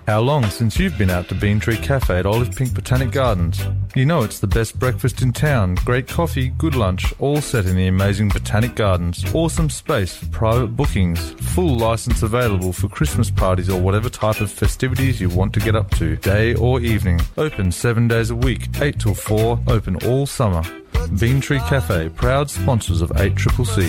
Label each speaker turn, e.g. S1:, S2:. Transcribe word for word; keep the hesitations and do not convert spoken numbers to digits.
S1: How long since you've been out to Bean Tree Cafe at Olive Pink Botanic Gardens? You know it's the best breakfast in town, great coffee, good lunch, all set in the amazing Botanic Gardens. Awesome space for private bookings, full license available for Christmas parties or whatever type of festivities you want to get up to, day or evening. Open seven days a week, eight till four, open all summer. Bean Tree Cafe, proud sponsors of eight C C C.